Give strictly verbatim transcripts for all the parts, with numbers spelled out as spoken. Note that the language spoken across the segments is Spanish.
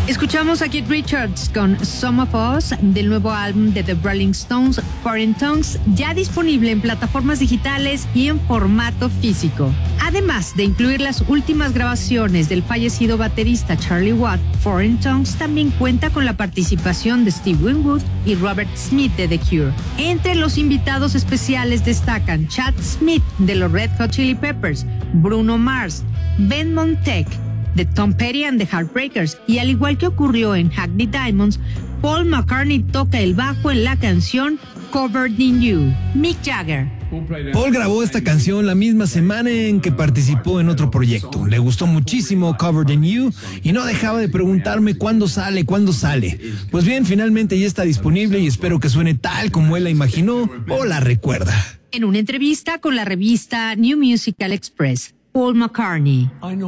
Escuchamos a Keith Richards con Some of Us del nuevo álbum de The Rolling Stones, Foreign Tongues, ya disponible en plataformas digitales y en formato físico. Además de incluir las últimas grabaciones del fallecido baterista Charlie Watt, Foreign Tongues también cuenta con la participación de Steve Winwood y Robert Smith de The Cure. Entre los invitados especiales destacan Chad Smith de los Red Hot Chili Peppers, Bruno Mars, Ben Montek de Tom Petty and the Heartbreakers, y al igual que ocurrió en Hackney Diamonds, Paul McCartney toca el bajo en la canción Covered in You. Mick Jagger. Paul grabó esta canción la misma semana en que participó en otro proyecto. Le gustó muchísimo Covered in You y no dejaba de preguntarme cuándo sale, cuándo sale. Pues bien, finalmente ya está disponible y espero que suene tal como él la imaginó o la recuerda. En una entrevista con la revista New Musical Express, Paul McCartney.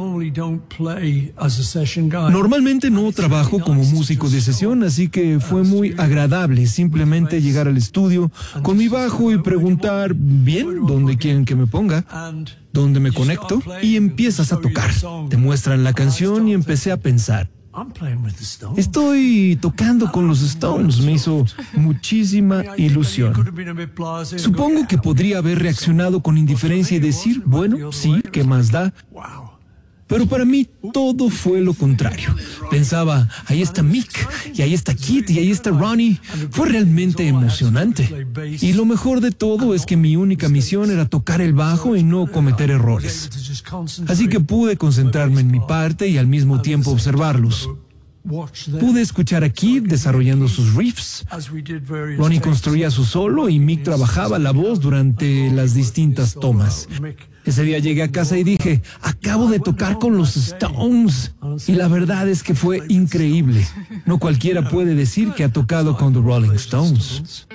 Normalmente no trabajo como músico de sesión, así que fue muy agradable simplemente llegar al estudio con mi bajo y preguntar, bien, ¿dónde quieren que me ponga? ¿Dónde me conecto? Y empiezas a tocar. Te muestran la canción y empecé a pensar, estoy tocando con los Stones. Me hizo muchísima ilusión. Supongo que podría haber reaccionado con indiferencia y decir, bueno, sí, ¿qué más da? Pero para mí todo fue lo contrario. Pensaba, ahí está Mick, y ahí está Keith, y ahí está Ronnie. Fue realmente emocionante. Y lo mejor de todo es que mi única misión era tocar el bajo y no cometer errores. Así que pude concentrarme en mi parte y al mismo tiempo observarlos. Pude escuchar a Keith desarrollando sus riffs. Ronnie construía su solo y Mick trabajaba la voz durante las distintas tomas. Ese día llegué a casa y dije, acabo de tocar con los Stones. Y la verdad es que fue increíble. No cualquiera puede decir que ha tocado con The Rolling Stones.